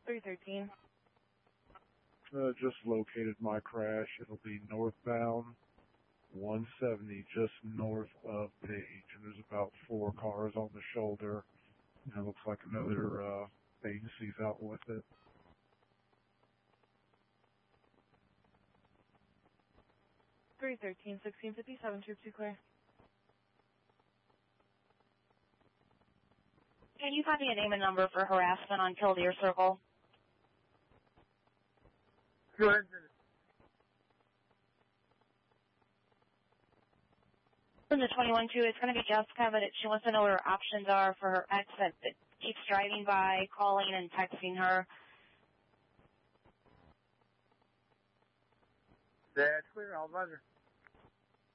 313. Just located my crash. It'll be northbound 170, just north of Page. And there's about 4 cars on the shoulder. And it looks like another agency's out with it. Three 1657, Troop 2 clear. Can you copy a name and number for harassment on Killdeer Circle? Good. In the 21-2, it's going to be Jessica, but she wants to know what her options are for her ex that keeps driving by, calling, and texting her. That's clear. I'll buzz her.